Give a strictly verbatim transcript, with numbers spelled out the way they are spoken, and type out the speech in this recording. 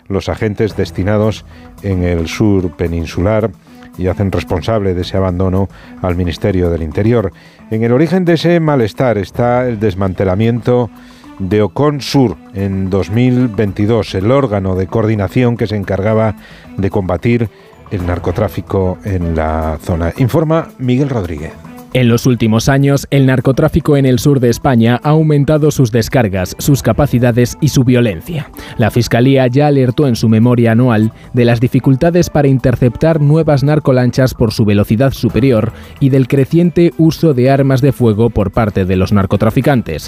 los agentes destinados en el sur peninsular y hacen responsable de ese abandono al Ministerio del Interior. En el origen de ese malestar está el desmantelamiento de Ocon Sur en dos mil veintidós, el órgano de coordinación que se encargaba de combatir el narcotráfico en la zona. Informa Miguel Rodríguez. En los últimos años, el narcotráfico en el sur de España ha aumentado sus descargas, sus capacidades y su violencia. La Fiscalía ya alertó en su memoria anual de las dificultades para interceptar nuevas narcolanchas por su velocidad superior y del creciente uso de armas de fuego por parte de los narcotraficantes.